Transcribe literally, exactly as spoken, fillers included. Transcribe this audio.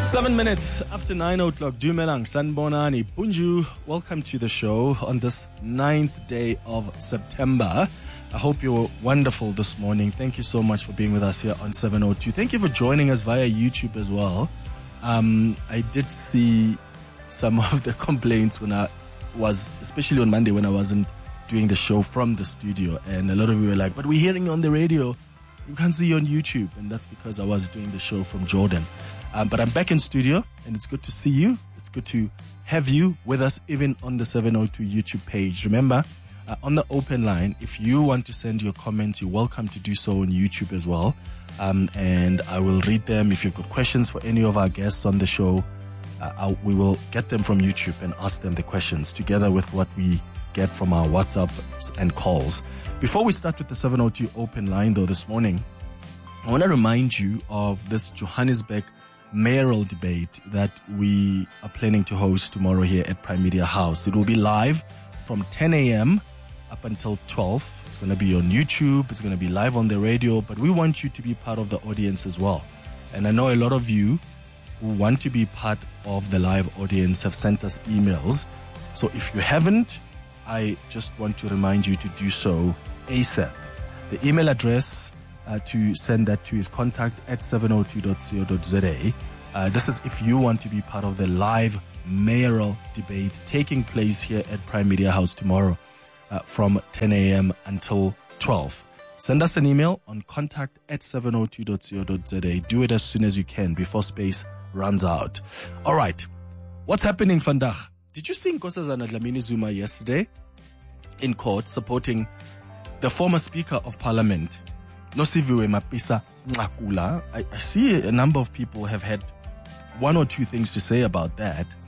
Seven minutes after nine o'clock. Dumelang, Sanbonani, Bunju. Welcome to the show on this ninth day of September. I hope you're wonderful this morning. Thank you so much for being with us here on seven oh two. Thank you for joining us via YouTube as well. Um, I did see some of the complaints when I was, especially on Monday when I wasn't doing the show from the studio. And a lot of you were like, but we're hearing you on the radio. We can't see you on YouTube. And that's because I was doing the show from Jordan. Um, but I'm back in studio, and it's good to see you. It's good to have you with us, even on the seven oh two YouTube page. Remember, uh, on the open line, if you want to send your comments, you're welcome to do so on YouTube as well. Um, and I will read them. If you've got questions for any of our guests on the show, uh, I'll, we will get them from YouTube and ask them the questions together with what we get from our WhatsApps and calls. Before we start with the seven oh two open line, though, this morning, I want to remind you of this Johannesburg mayoral debate that we are planning to host tomorrow here at Prime Media House. It will be live from ten a.m. up until twelve. It's going to be on YouTube. It's going to be live on the radio, but we want you to be part of the audience as well. And I know a lot of you who want to be part of the live audience have sent us emails. So if you haven't, I just want to remind you to do so ASAP. The email address Uh, to send that to is contact at seven oh two dot co dot za. Uh, this is if you want to be part of the live mayoral debate taking place here at Prime Media House tomorrow uh, from ten a.m. until twelve. Send us an email on contact at seven oh two dot co dot za. Do it as soon as you can before space runs out. All right. What's happening, Vandag? Did you see Nkosazana Dlamini Zuma yesterday in court supporting the former Speaker of Parliament, Nosiviwe Mapisa Nqakula? I, I see a number of people have had one or two things to say about that.